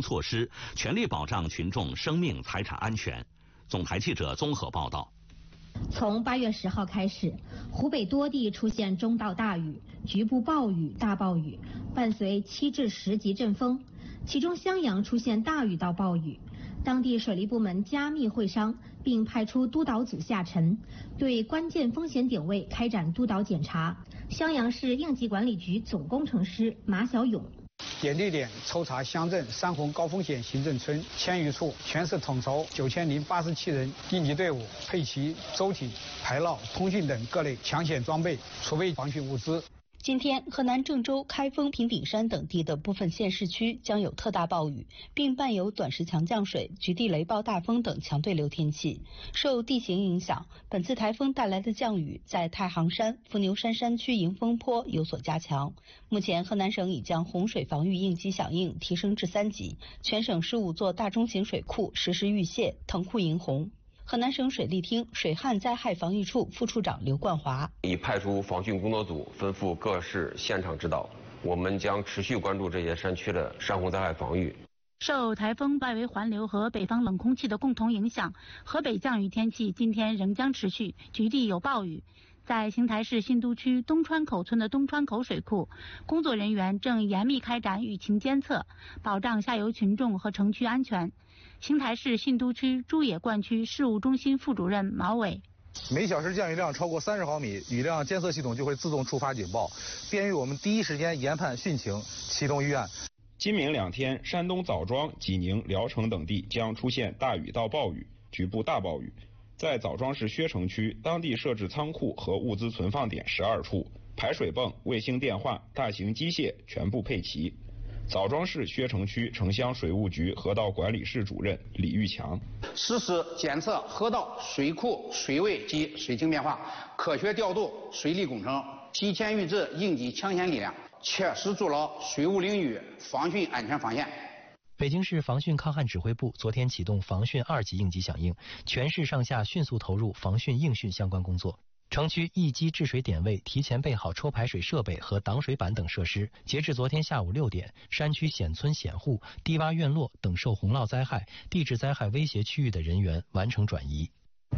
措施，全力保障群众生命财产安全。总台记者综合报道。 从8月10号开始，湖北多地出现中到大雨、局部暴雨、大暴雨，伴随7至10级阵风。其中襄阳出现大雨到暴雨，当地水利部门加密会商，并派出督导组下沉，对关键风险点位开展督导检查。襄阳市应急管理局总工程师马小勇。 点对点抽查乡镇3红高风险行政村1000余处，全市统筹9087人应急队伍，配齐舟艇、排涝、通讯等各类抢险装备，储备防汛物资。 今天，河南郑州、开封、平顶山等地的部分县市区将有特大暴雨，并伴有短时强降水、局地雷暴大风等强对流天气。受地形影响，本次台风带来的降雨在太行山、伏牛山山区迎风坡有所加强。目前，河南省已将洪水防御应急响应提升至3级，全省15座大中型水库实施预泄、腾库迎洪。河南省水利厅水旱灾害防御处副处长刘冠华已派出防汛工作组，吩咐各市现场指导。我们将持续关注这些山区的山洪灾害防御。 受台风外围环流和北方冷空气的共同影响，河北降雨天气今天仍将持续，局地有暴雨。在邢台市新都区东川口村的东川口水库，工作人员正严密开展雨情监测，保障下游群众和城区安全。邢台市新都区朱野灌区事务中心副主任毛伟。 每小时降雨量超过30毫米，雨量监测系统就会自动触发警报，便于我们第一时间研判汛情，启动预案。 今明2天，山东枣庄、济宁、聊城等地将出现大雨到暴雨，局部大暴雨。在枣庄市薛城区，当地设置仓库和物资存放点12处，排水泵、卫星电话、大型机械全部配齐。枣庄市薛城区城乡水务局河道管理室主任李玉强： 实时检测河道、水库水位及水情变化，科学调度水利工程，提前预置应急抢险力量，切实筑牢水务领域防汛安全防线。 北京市防汛抗旱指挥部昨天启动防汛2级应急响应，全市上下迅速投入防汛应汛相关工作。城区一级治水点位提前备好抽排水设备和挡水板等设施。截至昨天下午6点，山区险村险户、低洼院落等受洪涝灾害、地质灾害威胁区域的人员完成转移。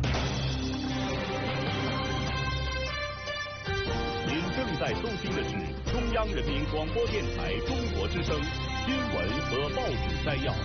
您正在收听的是中央人民广播电台中国之声新闻和报纸摘要。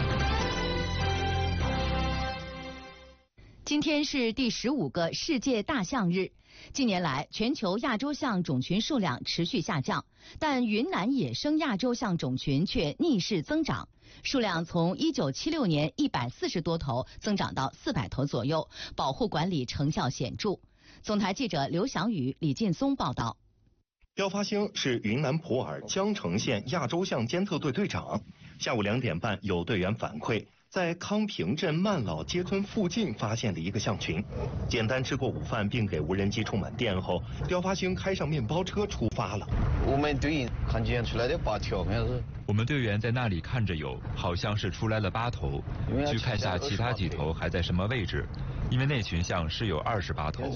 今天是第15个世界大象日。近年来，全球亚洲象种群数量持续下降，但云南野生亚洲象种群却逆势增长，数量从1976年140多头增长到400头左右，保护管理成效显著。总台记者刘翔宇、李劲松报道。 廖发兴是云南普洱江城县亚洲象监测队队长。下午2点半，有队员反馈，在康平镇曼老街村附近发现了一个象群。简单吃过午饭并给无人机充满电后，廖发兴开上面包车出发了。 我们队员看见出来的8条， 我们队员在那里看着有，好像是出来了8头，去看下其他几头还在什么位置，因为那群象是有28头。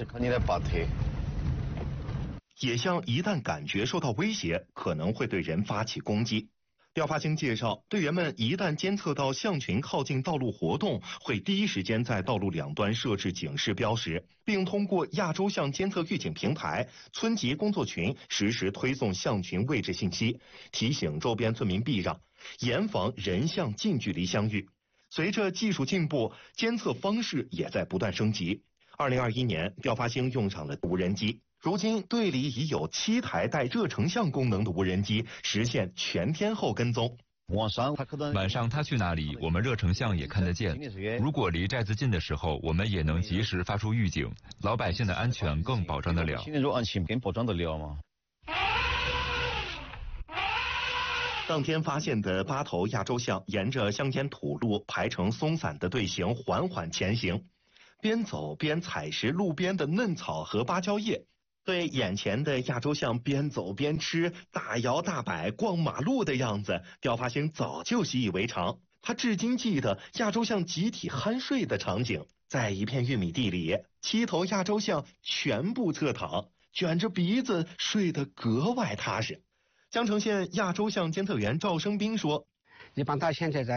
野象一旦感觉受到威胁，可能会对人发起攻击。廖发兴介绍，队员们一旦监测到象群靠近道路活动，会第一时间在道路两端设置警示标识，并通过亚洲象监测预警平台、村级工作群实时推送象群位置信息，提醒周边村民避让，严防人象近距离相遇。随着技术进步，监测方式也在不断升级。2021年，廖发兴用上了无人机。如今队里已有7台带热成像功能的无人机实现全天候跟踪。 晚上他去哪里，我们热成像也看得见。如果离寨子近的时候，我们也能及时发出预警，老百姓的安全更保障得了。 当天发现的8头亚洲象沿着乡间土路排成松散的队形缓缓前行，边走边采食路边的嫩草和芭蕉叶。对眼前的亚洲象边走边吃、大摇大摆逛马路的样子，廖发兴早就习以为常。他至今记得亚洲象集体酣睡的场景，在一片玉米地里，7头亚洲象全部侧躺，卷着鼻子睡得格外踏实。江城县亚洲象监测员赵生兵说： 一般它现在在